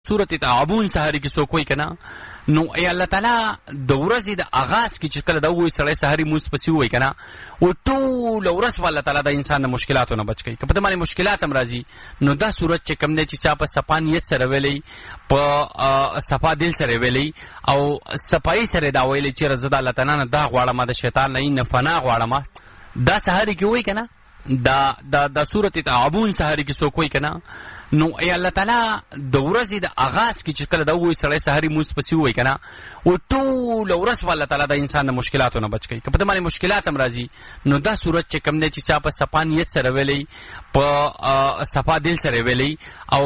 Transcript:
سورۃ تعاون سحری کې څوک وایي کنه نو ای الله تعالی د ورځې د آغاز کې چې کله دا وایي سړی سحری موږ پسې وایي کنه او ټول ورځ الله تعالی د انسان د مشکلاتو نه بچ کوي که په دې باندې مشکلات هم راځي نو دا سورت چې کوم دی چې چا په صفا نیت سره ویلی په صفا دل سره ویلی او صفایي سره دا ویلی چې زه د الله تعالی نه دا غواړم د شیطان نه فنا غواړم دا سحری کې وایي کنه دا سورۃ تعاون سحری کې څوک وایي کنه نو ای الله تعالی د ورځې د آغاز کې چې کله دا وایي سړی سحری موږ پسې وایي کنه او ټول ورځ الله تعالی د انسان د مشکلاتو نه بچ کوي که په دې باندې مشکلات هم راځي نو دا سورت چې کوم دی چې چا په صفا نیت سره ویلی په صفا دل سره ویلی او